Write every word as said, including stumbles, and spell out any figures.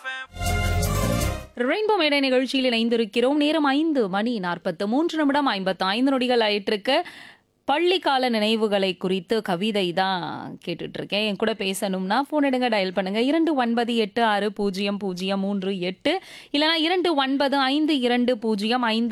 Rainbow மேடை நிகழ்ச்சியில் இணைந்திருக்கிறோம். நேரம் ஐந்து மணி நாற்பத்து மூன்று நிமிடம் ஐம்பத்து ஐந்து நொடிகள் ஆயிட்டிருக்கு. பள்ளிக்கால நினைவுகளை குறித்து கவிதை தான் கேட்டுட்டு இருக்கேன். என் கூட பேசணும்னா ஃபோன் எடுங்க, டயல் பண்ணுங்க இரண்டு ஒன்பது எட்டு ஆறு பூஜ்ஜியம் பூஜ்ஜியம் மூன்று எட்டு இல்லைனா இரண்டு ஒன்பது ஐந்து இரண்டு பூஜ்ஜியம் ஐந்து